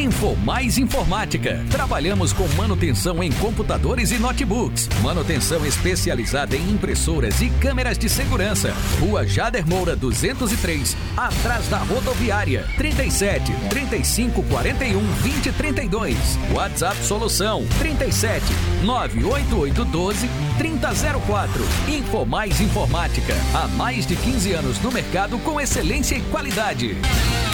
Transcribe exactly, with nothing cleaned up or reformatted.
Info Mais Informática. Trabalhamos com manutenção em computadores e notebooks. Manutenção especializada em impressoras e câmeras de segurança. Rua Jader Moura duzentos e três, atrás da rodoviária. trinta e sete, trinta e cinco, quarenta e um, vinte, trinta e dois. WhatsApp Solução trinta e sete, nove oito oito um dois, trinta zero quatro. Info Mais Informática. Há mais de quinze anos no mercado com excelência e qualidade.